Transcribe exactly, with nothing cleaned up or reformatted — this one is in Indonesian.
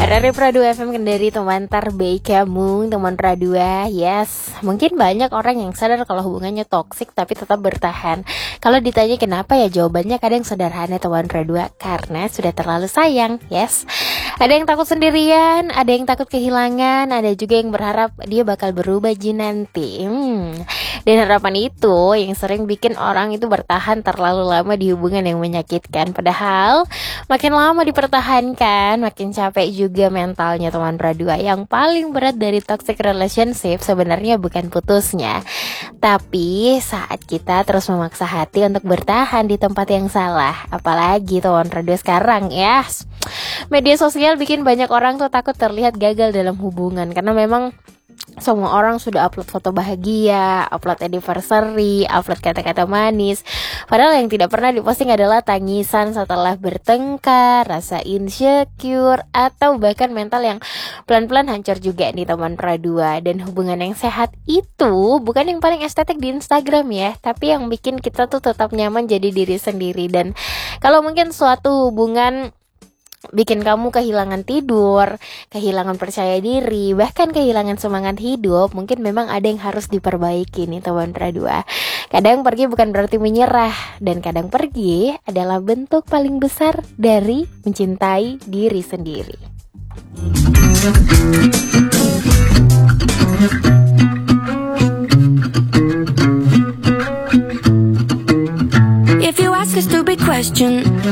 Dari Pradua F M Kendari, teman terbaik kamu, teman Pradua. Yes, mungkin banyak orang yang sadar kalau hubungannya toksik tapi tetap bertahan. Kalau ditanya kenapa, ya jawabannya kadang sederhana, teman Pradua, karena sudah terlalu sayang. Yes, ada yang takut sendirian, ada yang takut kehilangan, ada juga yang berharap dia bakal berubah ji nanti. Hmm. Dan harapan itu yang sering bikin orang itu bertahan terlalu lama di hubungan yang menyakitkan. Padahal makin lama dipertahankan, makin capek juga mentalnya, teman Pradua. Yang paling berat dari toxic relationship sebenarnya bukan putusnya, tapi saat kita terus memaksa hati untuk bertahan di tempat yang salah. Apalagi teman Pradua sekarang ya, media sosial bikin banyak orang tuh takut terlihat gagal dalam hubungan, karena memang semua orang sudah upload foto bahagia, upload anniversary, upload kata-kata manis. Padahal yang tidak pernah diposting adalah tangisan setelah bertengkar, rasa insecure, atau bahkan mental yang pelan-pelan hancur juga nih, teman Pradua. Dan hubungan yang sehat itu bukan yang paling estetik di Instagram ya, tapi yang bikin kita tuh tetap nyaman jadi diri sendiri. Dan kalau mungkin suatu hubungan bikin kamu kehilangan tidur, kehilangan percaya diri, bahkan kehilangan semangat hidup, mungkin memang ada yang harus diperbaiki nih, teman Pradua. Kadang pergi bukan berarti menyerah, dan kadang pergi adalah bentuk paling besar dari mencintai diri sendiri. If you ask a stupid question